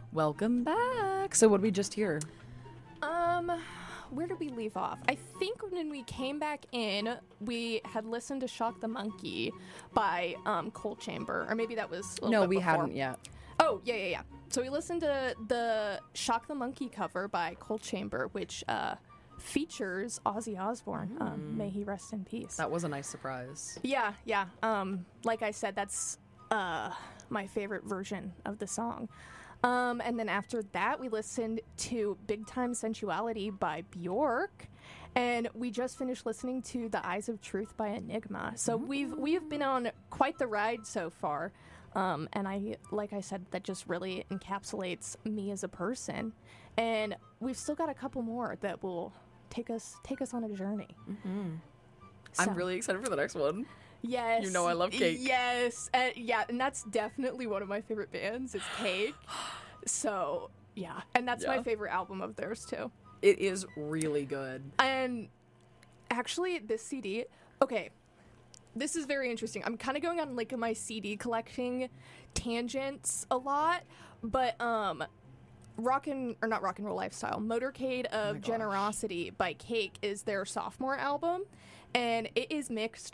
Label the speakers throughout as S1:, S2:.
S1: Welcome back. So what did we just hear?
S2: Where did we leave off? I think when we came back in, we had listened to Shock the Monkey by Cold Chamber, or maybe that was a little
S1: No,
S2: bit
S1: we
S2: before.
S1: hadn't yet.
S2: Oh, yeah. So we listened to the Shock the Monkey cover by Cold Chamber, which features Ozzy Osbourne. May he rest in peace.
S1: That was a nice surprise.
S2: Yeah. Like I said, that's my favorite version of the song. And then after that, we listened to Big Time Sensuality by Bjork. And we just finished listening to The Eyes of Truth by Enigma. So we've been on quite the ride so far. And like I said, that just really encapsulates me as a person. And we've still got a couple more that will take us on a journey.
S1: Mm-hmm.
S2: So,
S1: I'm really excited for the next one.
S2: yes.
S1: You know I love Cake.
S2: Yes. And that's definitely one of my favorite bands is Cake. So, yeah. And that's my favorite album of theirs, too.
S1: It is really good.
S2: And actually, this CD... Okay. This is very interesting. I'm kind of going on like my CD collecting tangents a lot, but not Rock and Roll Lifestyle, Motorcade of Generosity by Cake is their sophomore album, and it is mixed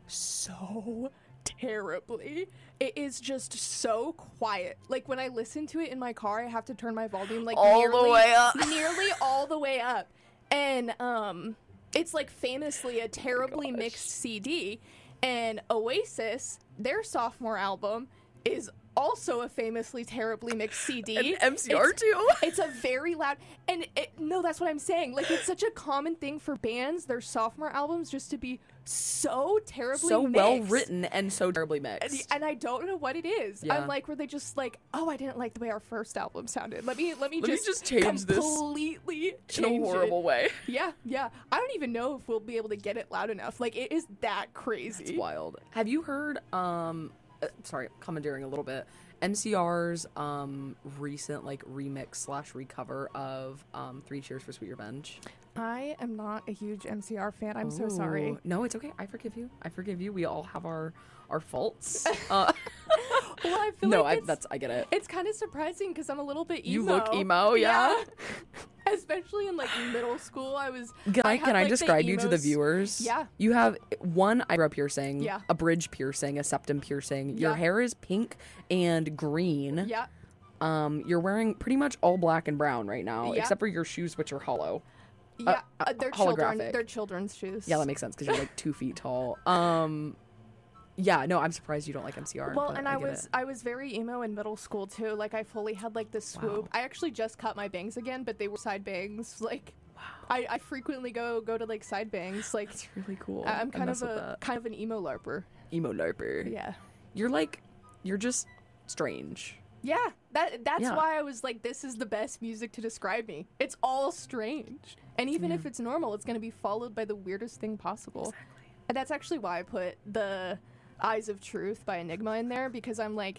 S2: so terribly. It is just so quiet. Like when I listen to it in my car, I have to turn my volume like
S1: all the way up.
S2: Nearly all the way up. And it's like famously a terribly mixed CD. And Oasis, their sophomore album, is also a famously terribly mixed CD.
S1: And MCR too.
S2: It's a very loud, and no, that's what I'm saying. Like, it's such a common thing for bands, their sophomore albums, just to be so terribly
S1: so
S2: mixed.
S1: well written and so terribly mixed.
S2: And I don't know what it is.
S1: Yeah.
S2: I'm like, were they just like, oh, I didn't like the way our first album sounded. Let me
S1: just change this
S2: completely
S1: in a horrible way.
S2: Yeah. I don't even know if we'll be able to get it loud enough. Like, it is that crazy.
S1: It's wild. Have you heard? Sorry, commandeering a little bit. MCR's recent like remix / recover of 3 Cheers for Sweet Revenge.
S2: I am not a huge MCR fan. I'm so sorry.
S1: No, it's okay. I forgive you. We all have our faults.
S2: Well, I feel like
S1: I get it.
S2: It's kind of surprising because I'm a little bit emo.
S1: You look emo, yeah.
S2: Especially in like middle school,
S1: Can I describe you to the viewers?
S2: Yeah.
S1: You have one eyebrow piercing,
S2: Yeah.
S1: a bridge piercing, a septum piercing. Your
S2: Yeah.
S1: hair is pink and green.
S2: Yeah.
S1: You're wearing pretty much all black and brown right now,
S2: Yeah.
S1: except for your shoes, which are hollow.
S2: Yeah. They're
S1: holographic.
S2: They're children's shoes.
S1: Yeah, that makes sense because you're like 2 feet tall. Yeah, no, I'm surprised you don't like MCR.
S2: Well,
S1: but
S2: and I was very emo in middle school too. Like I fully had like this swoop.
S1: Wow.
S2: I actually just cut my bangs again, but they were side bangs. Like, wow. I frequently go to like side bangs. Like,
S1: That's really cool.
S2: I'm kind of an emo larper.
S1: Emo larper.
S2: Yeah.
S1: You're just strange.
S2: Yeah. That's why I was like, this is the best music to describe me. It's all strange, and even if it's normal, it's gonna be followed by the weirdest thing possible.
S1: Exactly.
S2: And that's actually why I put the Eyes of Truth by Enigma in there, because I'm like,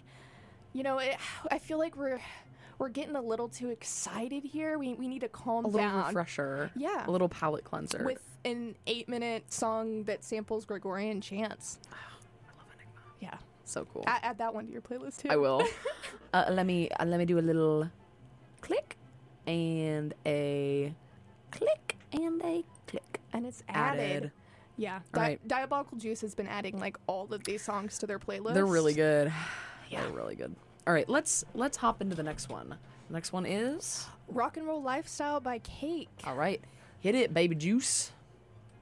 S2: I feel like we're getting a little too excited here. We need to calm down.
S1: A little refresher.
S2: Yeah.
S1: A little palate cleanser.
S2: With an 8-minute song that samples Gregorian chants.
S1: Oh, I love Enigma.
S2: Yeah.
S1: So cool.
S2: Add that one to your playlist too.
S1: I will. Let me do a little click and a click and a click.
S2: And it's added. Yeah.
S1: Right.
S2: Diabolical Juice has been adding like all of these songs to their playlist.
S1: They're really good.
S2: Yeah.
S1: They're really good. All right, let's hop into the next one. The next one is
S2: Rock and Roll Lifestyle by Cake.
S1: all right. Hit it, baby juice.